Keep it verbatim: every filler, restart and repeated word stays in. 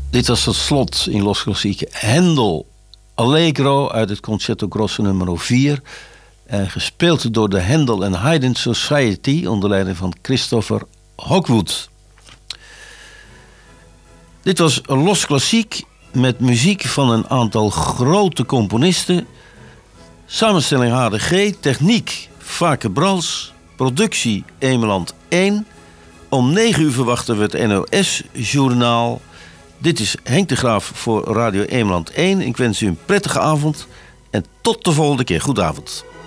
Dit was tot slot in Los Klassieke Händel Allegro uit het Concerto Grosso nummer vier. En gespeeld door de Händel and Haydn Society onder leiding van Christopher Hogwood. Dit was Los Klassiek met muziek van een aantal grote componisten. Samenstelling H D G, techniek Vake Brals, productie Emeland één. Om negen uur verwachten we het N O S-journaal. Dit is Henk de Graaf voor Radio Emeland één. Ik wens u een prettige avond en tot de volgende keer. Goedenavond.